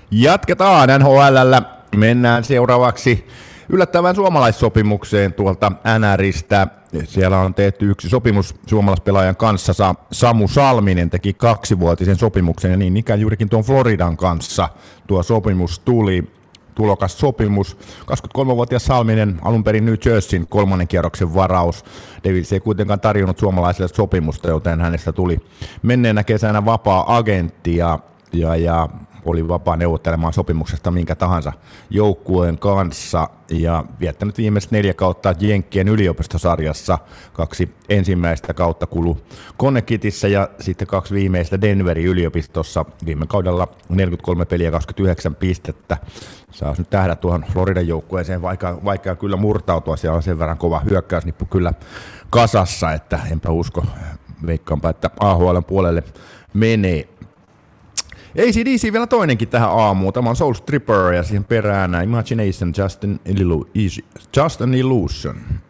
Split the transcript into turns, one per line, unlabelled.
Jatketaan NHL:llä. Mennään seuraavaksi yllättävään suomalaissopimukseen tuolta NRistä. Siellä on tehty yksi sopimus suomalaispelaajan kanssa. Samu Salminen teki 2-vuotisen sopimuksen ja niin ikään juurikin tuon Floridan kanssa tuo sopimus tuli. Tulokas sopimus. 23-vuotias Salminen, alun perin New Jerseyn 3. kierroksen varaus. Devils ei kuitenkaan tarjonnut suomalaiselle sopimusta, joten hänestä tuli menneenä kesänä vapaa agentti ja oli vapaa neuvottelemaan sopimuksesta minkä tahansa joukkueen kanssa ja viettänyt viimeiset 4 kautta Jenkkien yliopistosarjassa. 2 ensimmäistä kautta kulu Connecticutissä ja sitten 2 viimeistä Denverin yliopistossa. Viime kaudella 43 peliä 29 pistettä. Saisi nyt tähdä tuohon Floridan joukkueeseen, vaikka kyllä murtautua. Siellä on sen verran kova hyökkäysnippu kyllä kasassa, että enpä usko, veikkaanpa, että AHL:n puolelle menee. AC/DC vielä toinenkin tähän aamuun. Tämä on Soul Stripper ja siihen perään Imagination Just an Illusion.